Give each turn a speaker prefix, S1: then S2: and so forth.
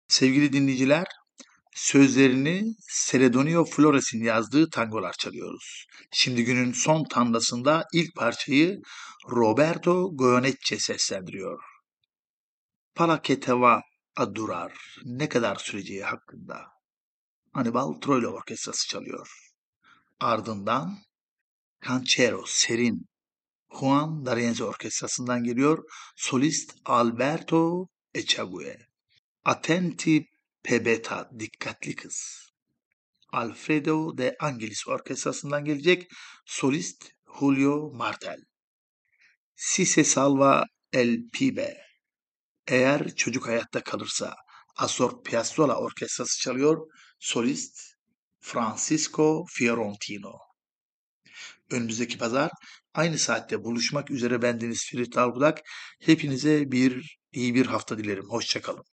S1: Sevgili dinleyiciler, sözlerini Celedonio Flores'in yazdığı tangolar çalıyoruz. Şimdi günün son tandasında ilk parçayı Roberto Goyeneche seslendiriyor. Para que te va a durar, ne kadar süreceği hakkında. Anibal Troilo Orkestrası çalıyor. Ardından Canchero, Serin, Juan D'Arienzo Orkestrası'ndan geliyor. Solist Alberto Echague. Attenti Pebeta, dikkatli kız. Alfredo de Angelis Orkestrası'ndan gelecek solist Julio Martel. Si se salva el pibe. Eğer çocuk hayatta kalırsa Astor Piazzolla Orkestrası çalıyor. Solist Francisco Fiorentino. Önümüzdeki pazar aynı saatte buluşmak üzere bendeniz Ferit Albudak. Hepinize iyi bir hafta dilerim. Hoşça kalın.